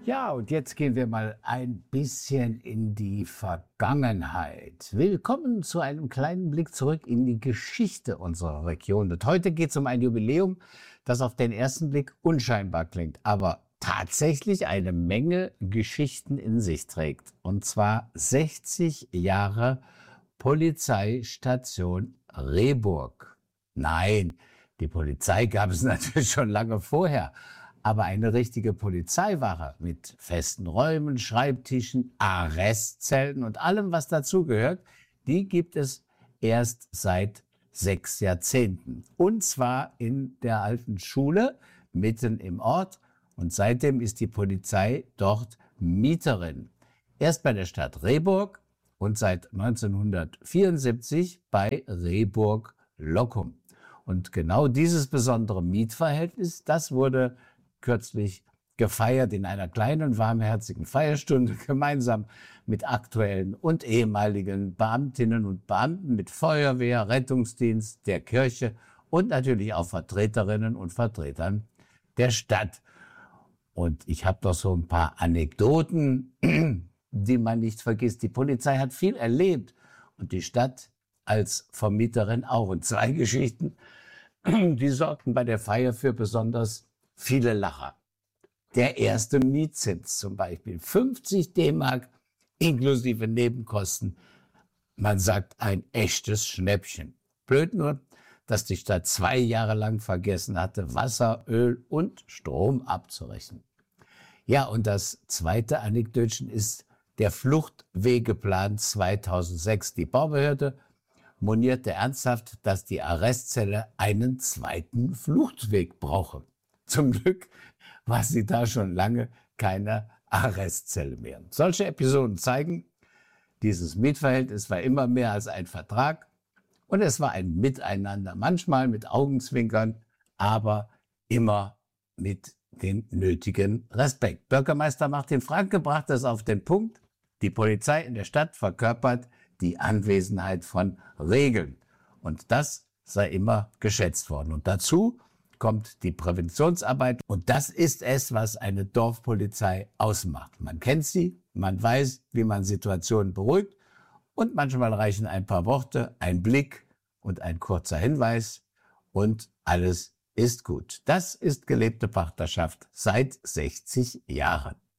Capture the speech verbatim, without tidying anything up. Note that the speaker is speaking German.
Ja, und jetzt gehen wir mal ein bisschen in die Vergangenheit. Willkommen zu einem kleinen Blick zurück in die Geschichte unserer Region. Und heute geht es um ein Jubiläum, das auf den ersten Blick unscheinbar klingt, aber tatsächlich eine Menge Geschichten in sich trägt. Und zwar sechzig Jahre Polizeistation Rehburg. Nein, die Polizei gab es natürlich schon lange vorher. Aber eine richtige Polizeiwache mit festen Räumen, Schreibtischen, Arrestzellen und allem, was dazugehört, die gibt es erst seit sechs Jahrzehnten. Und zwar in der alten Schule, mitten im Ort. Und seitdem ist die Polizei dort Mieterin. Erst bei der Stadt Rehburg und seit neunzehnhundertvierundsiebzig bei Rehburg-Lockum. Und genau dieses besondere Mietverhältnis, das wurde kürzlich gefeiert in einer kleinen, warmherzigen Feierstunde gemeinsam mit aktuellen und ehemaligen Beamtinnen und Beamten, mit Feuerwehr, Rettungsdienst, der Kirche und natürlich auch Vertreterinnen und Vertretern der Stadt. Und ich habe doch so ein paar Anekdoten, die man nicht vergisst. Die Polizei hat viel erlebt und die Stadt als Vermieterin auch. Und zwei Geschichten, die sorgten bei der Feier für besonders viele Lacher. Der erste Mietzins zum Beispiel, fünfzig D-Mark inklusive Nebenkosten. Man sagt ein echtes Schnäppchen. Blöd nur, dass die Stadt zwei Jahre lang vergessen hatte, Wasser, Öl und Strom abzurechnen. Ja, und das zweite Anekdötchen ist der Fluchtwegeplan zweitausendsechs. Die Baubehörde monierte ernsthaft, dass die Arrestzelle einen zweiten Fluchtweg brauche. Zum Glück war sie da schon lange keine Arrestzelle mehr. Solche Episoden zeigen, dieses Mietverhältnis war immer mehr als ein Vertrag und es war ein Miteinander, manchmal mit Augenzwinkern, aber immer mit dem nötigen Respekt. Bürgermeister Martin Franke brachte es auf den Punkt: Die Polizei in der Stadt verkörpert die Anwesenheit von Regeln und das sei immer geschätzt worden. Und dazu kommt die Präventionsarbeit und das ist es, was eine Dorfpolizei ausmacht. Man kennt sie, man weiß, wie man Situationen beruhigt und manchmal reichen ein paar Worte, ein Blick und ein kurzer Hinweis und alles ist gut. Das ist gelebte Partnerschaft seit sechzig Jahren.